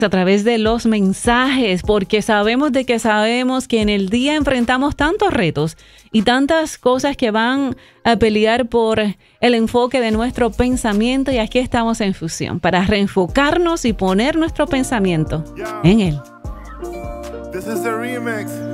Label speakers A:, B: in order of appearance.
A: a través de los mensajes, porque sabemos que en el día enfrentamos tantos retos y tantas cosas que van a pelear por el enfoque de nuestro pensamiento, y aquí estamos en Fusión para reenfocarnos y poner nuestro pensamiento en él.
B: This is the remix.